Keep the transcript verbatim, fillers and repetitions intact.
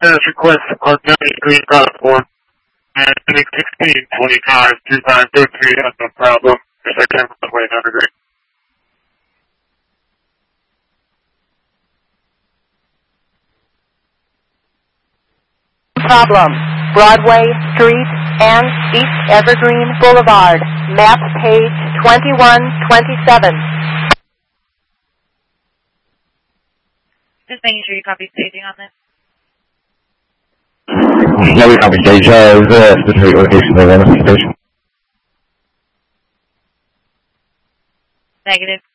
Status request on County Green Platform. And six sixteen twenty-five two five three three has no problem. Intersection Broadway, Evergreen. Problem. Broadway Street and East Evergreen Boulevard. Map page twenty-one twenty-seven. Just making sure you copy staging on this. Yeah, we copy stage. Uh, is there a specific location they want us to station? Negative.